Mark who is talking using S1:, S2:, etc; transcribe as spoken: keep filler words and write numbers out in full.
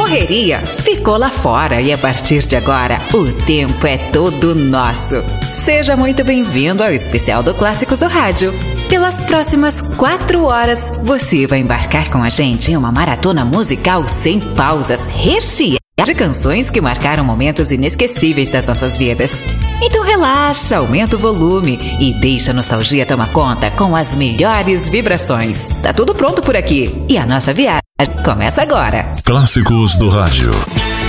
S1: correria ficou lá fora e a partir de agora o tempo é todo nosso. Seja muito bem-vindo ao especial do Clássicos do Rádio. Pelas próximas quatro horas, você vai embarcar com a gente em uma maratona musical sem pausas, recheada de canções que marcaram momentos inesquecíveis das nossas vidas. Então relaxa, aumenta o volume e deixa a nostalgia tomar conta com as melhores vibrações. Tá tudo pronto por aqui e a nossa viagem começa agora.
S2: Clássicos do Rádio.